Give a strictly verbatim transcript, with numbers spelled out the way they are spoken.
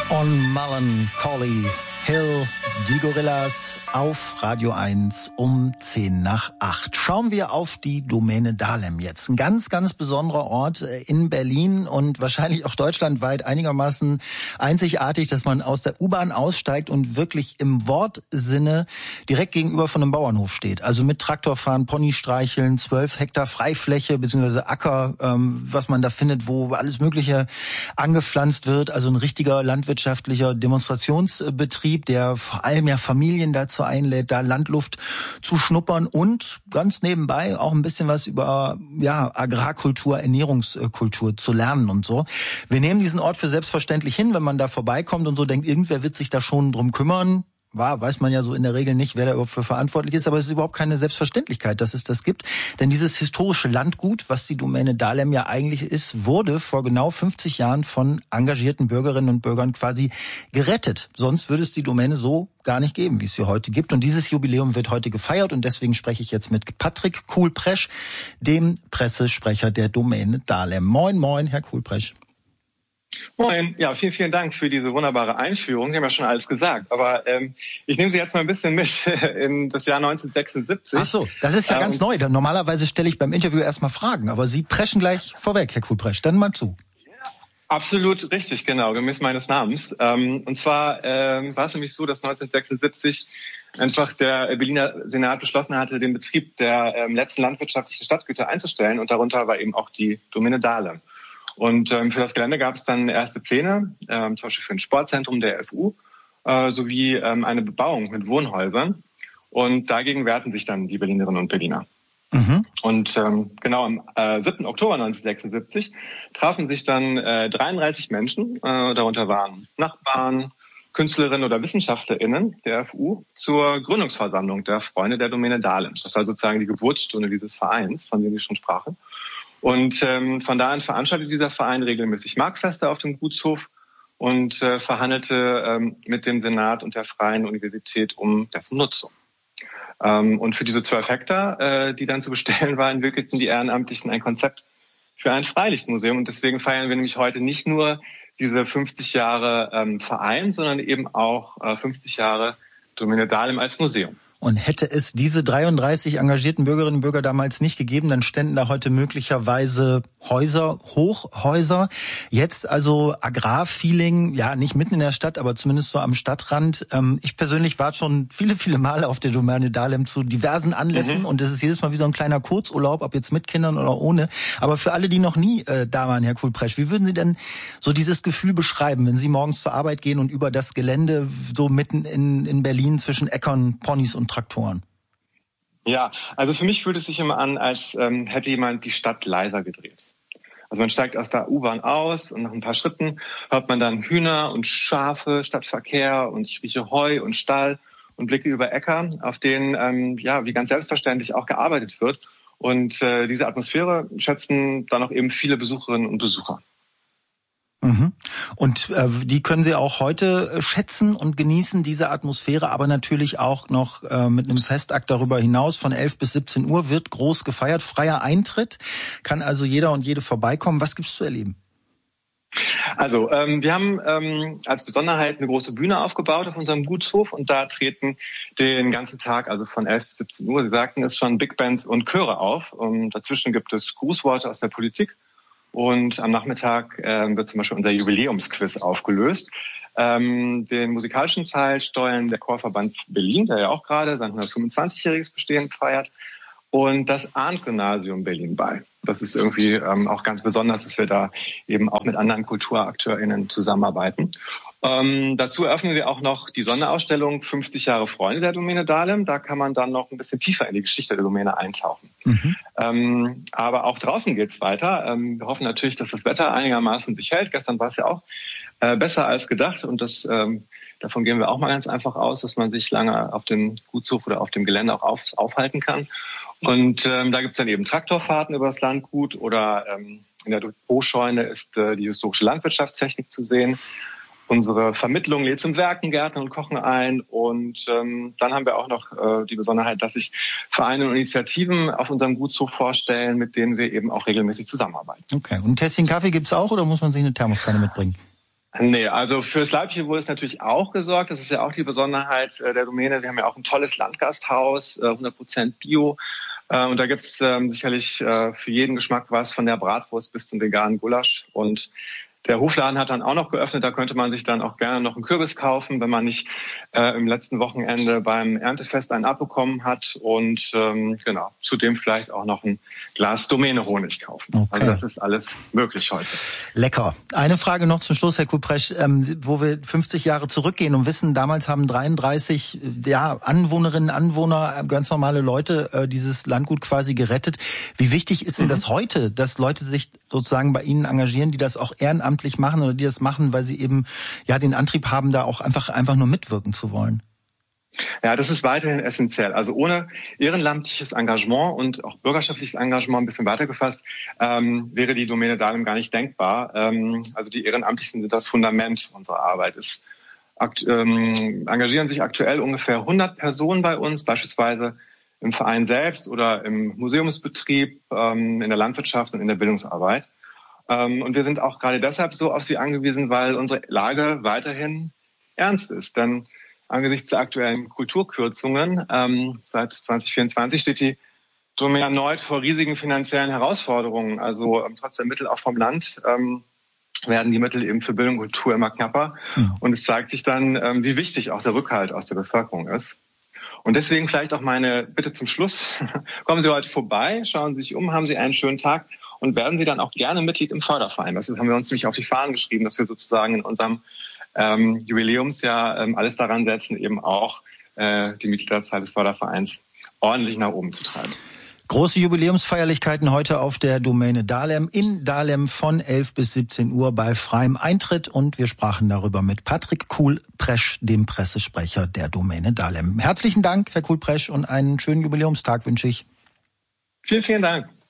On Melancholy Hill, die Gorillas auf Radio eins um zehn nach acht. Schauen wir auf die Domäne Dahlem jetzt. Ein ganz, ganz besonderer Ort in Berlin und wahrscheinlich auch deutschlandweit einigermaßen einzigartig, dass man aus der U-Bahn aussteigt und wirklich im Wortsinne direkt gegenüber von einem Bauernhof steht. Also mit Traktorfahren, Pony streicheln, zwölf Hektar Freifläche bzw. Acker, ähm, was man da findet, wo alles Mögliche angepflanzt wird. Also ein richtiger landwirtschaftlicher Demonstrationsbetrieb, der vor allem ja Familien dazu einlädt, da Landluft zu schnuppern und ganz nebenbei auch ein bisschen was über ja Agrarkultur, Ernährungskultur zu lernen und so. Wir nehmen diesen Ort für selbstverständlich hin, wenn man da vorbeikommt und so denkt, irgendwer wird sich da schon drum kümmern. War, weiß man ja so in der Regel nicht, wer da überhaupt für verantwortlich ist, aber es ist überhaupt keine Selbstverständlichkeit, dass es das gibt. Denn dieses historische Landgut, was die Domäne Dahlem ja eigentlich ist, wurde vor genau fünfzig Jahren von engagierten Bürgerinnen und Bürgern quasi gerettet. Sonst würde es die Domäne so gar nicht geben, wie es sie heute gibt. Und dieses Jubiläum wird heute gefeiert und deswegen spreche ich jetzt mit Patrick Kuhlpresch, dem Pressesprecher der Domäne Dahlem. Moin, moin, Herr Kuhlpresch. Moin, ja, vielen, vielen Dank für diese wunderbare Einführung. Sie haben ja schon alles gesagt, aber ähm, ich nehme Sie jetzt mal ein bisschen mit in das Jahr neunzehnhundertsechsundsiebzig. Ach so, das ist ja ähm, ganz neu. Normalerweise stelle ich beim Interview erstmal Fragen, aber Sie preschen gleich vorweg, Herr Kuhlpresch. Dann mal zu. Absolut richtig, genau, gemäß meines Namens. Ähm, und zwar ähm, war es nämlich so, dass neunzehnhundertsechsundsiebzig einfach der Berliner Senat beschlossen hatte, den Betrieb der ähm, letzten landwirtschaftlichen Stadtgüter einzustellen und darunter war eben auch die Domäne Dahlem. Und ähm, für das Gelände gab es dann erste Pläne, ähm, zum Beispiel für ein Sportzentrum der F U, äh, sowie ähm, eine Bebauung mit Wohnhäusern. Und dagegen wehrten sich dann die Berlinerinnen und Berliner. Mhm. Und ähm, genau am äh, siebten Oktober neunzehnhundertsechsundsiebzig trafen sich dann äh, dreiunddreißig Menschen, äh, darunter waren Nachbarn, Künstlerinnen oder WissenschaftlerInnen der F U, zur Gründungsversammlung der Freunde der Domäne Dahlem. Das war sozusagen die Geburtsstunde dieses Vereins, von dem wir schon sprachen. Und ähm, von da an veranstaltete dieser Verein regelmäßig Marktfeste auf dem Gutshof und äh, verhandelte ähm, mit dem Senat und der Freien Universität um dessen Nutzung. Ähm, und für diese zwölf Hektar, äh, die dann zu bestellen waren, entwickelten die Ehrenamtlichen ein Konzept für ein Freilichtmuseum. Und deswegen feiern wir nämlich heute nicht nur diese fünfzig Jahre ähm, Verein, sondern eben auch äh, fünfzig Jahre Domäne Dahlem als Museum. Und hätte es diese dreiunddreißig engagierten Bürgerinnen und Bürger damals nicht gegeben, dann ständen da heute möglicherweise Häuser, Hochhäuser. Jetzt also Agrarfeeling, ja nicht mitten in der Stadt, aber zumindest so am Stadtrand. Ich persönlich war schon viele, viele Male auf der Domäne Dahlem zu diversen Anlässen mhm. und es ist jedes Mal wie so ein kleiner Kurzurlaub, ob jetzt mit Kindern oder ohne. Aber für alle, die noch nie äh, da waren, Herr Kuhlpresch, wie würden Sie denn so dieses Gefühl beschreiben, wenn Sie morgens zur Arbeit gehen und über das Gelände so mitten in, in Berlin zwischen Äckern, Ponys und Traktoren? Ja, also für mich fühlt es sich immer an, als ähm, hätte jemand die Stadt leiser gedreht. Also man steigt aus der U-Bahn aus und nach ein paar Schritten hört man dann Hühner und Schafe statt Verkehr und ich rieche Heu und Stall und blicke über Äcker, auf denen ähm, ja wie ganz selbstverständlich auch gearbeitet wird. Und äh, diese Atmosphäre schätzen dann auch eben viele Besucherinnen und Besucher. Mhm. Und äh, die können Sie auch heute schätzen und genießen, diese Atmosphäre, aber natürlich auch noch äh, mit einem Festakt darüber hinaus. Von elf bis siebzehn Uhr wird groß gefeiert, freier Eintritt, kann also jeder und jede vorbeikommen. Was gibt's zu erleben? Also ähm, wir haben ähm, als Besonderheit eine große Bühne aufgebaut auf unserem Gutshof und da treten den ganzen Tag, also von elf bis siebzehn Uhr, Sie sagten es schon, Big Bands und Chöre auf. Und dazwischen gibt es Grußworte aus der Politik. Und am Nachmittag äh, wird zum Beispiel unser Jubiläumsquiz aufgelöst. Ähm, den musikalischen Teil steuern der Chorverband Berlin, der ja auch gerade sein hundertfünfundzwanzigjähriges Bestehen feiert, und das Arndt-Gymnasium Berlin bei. Das ist irgendwie ähm, auch ganz besonders, dass wir da eben auch mit anderen KulturakteurInnen zusammenarbeiten. Ähm, dazu eröffnen wir auch noch die Sonderausstellung fünfzig Jahre Freunde der Domäne Dahlem. Da kann man dann noch ein bisschen tiefer in die Geschichte der Domäne eintauchen. Mhm. Ähm, aber auch draußen geht's weiter. Ähm, wir hoffen natürlich, dass das Wetter einigermaßen sich hält. Gestern war es ja auch äh, besser als gedacht und das, ähm, davon gehen wir auch mal ganz einfach aus, dass man sich lange auf dem Gutshof oder auf dem Gelände auch auf, aufhalten kann. Und ähm, da gibt's dann eben Traktorfahrten über das Landgut oder ähm, in der Depotscheune ist äh, die historische Landwirtschaftstechnik zu sehen. Unsere Vermittlung lädt zum Werken, Gärtnern und Kochen ein. Und ähm, dann haben wir auch noch äh, die Besonderheit, dass sich Vereine und Initiativen auf unserem Gutshof vorstellen, mit denen wir eben auch regelmäßig zusammenarbeiten. Okay. Und ein Tässchen Kaffee gibt's auch oder muss man sich eine Thermoskanne mitbringen? Nee, also fürs Leibchen wurde es natürlich auch gesorgt. Das ist ja auch die Besonderheit der Domäne. Wir haben ja auch ein tolles Landgasthaus, hundert Prozent Bio. Und da gibt's sicherlich für jeden Geschmack was, von der Bratwurst bis zum veganen Gulasch. Und der Hofladen hat dann auch noch geöffnet. Da könnte man sich dann auch gerne noch einen Kürbis kaufen, wenn man nicht äh, im letzten Wochenende beim Erntefest einen abbekommen hat. Und ähm, genau, zudem vielleicht auch noch ein Glas Domäne-Honig kaufen. Okay. Also das ist alles möglich heute. Lecker. Eine Frage noch zum Schluss, Herr Kupresch, ähm, wo wir fünfzig Jahre zurückgehen und wissen, damals haben dreiunddreißig ja, Anwohnerinnen, Anwohner, ganz normale Leute äh, dieses Landgut quasi gerettet. Wie wichtig ist denn mhm. das heute, dass Leute sich sozusagen bei Ihnen engagieren, die das auch ehrenamtlich machen oder die das machen, weil sie eben ja den Antrieb haben, da auch einfach einfach nur mitwirken zu wollen? Ja, das ist weiterhin essentiell. Also ohne ehrenamtliches Engagement und auch bürgerschaftliches Engagement ein bisschen weitergefasst, ähm, wäre die Domäne Dahlem gar nicht denkbar. Ähm, also die Ehrenamtlichen sind das Fundament unserer Arbeit. Es akt, ähm, engagieren sich aktuell ungefähr hundert Personen bei uns, beispielsweise im Verein selbst oder im Museumsbetrieb, ähm, in der Landwirtschaft und in der Bildungsarbeit. Und wir sind auch gerade deshalb so auf sie angewiesen, weil unsere Lage weiterhin ernst ist. Denn angesichts der aktuellen Kulturkürzungen ähm, seit zwanzig vierundzwanzig steht die Domäne erneut vor riesigen finanziellen Herausforderungen. Also ähm, trotz der Mittel auch vom Land ähm, werden die Mittel eben für Bildung und Kultur immer knapper. Mhm. Und es zeigt sich dann, ähm, wie wichtig auch der Rückhalt aus der Bevölkerung ist. Und deswegen vielleicht auch meine Bitte zum Schluss. Kommen Sie heute vorbei, schauen Sie sich um, haben Sie einen schönen Tag. Und werden Sie dann auch gerne Mitglied im Förderverein. Das haben wir uns nämlich auf die Fahnen geschrieben, dass wir sozusagen in unserem ähm, Jubiläumsjahr ähm, alles daran setzen, eben auch äh, die Mitgliederzahl des Fördervereins ordentlich nach oben zu treiben. Große Jubiläumsfeierlichkeiten heute auf der Domäne Dahlem in Dahlem von elf bis siebzehn Uhr bei freiem Eintritt. Und wir sprachen darüber mit Patrick Kuhl-Presch, dem Pressesprecher der Domäne Dahlem. Herzlichen Dank, Herr Kuhl-Presch, und einen schönen Jubiläumstag wünsche ich. Vielen, vielen Dank.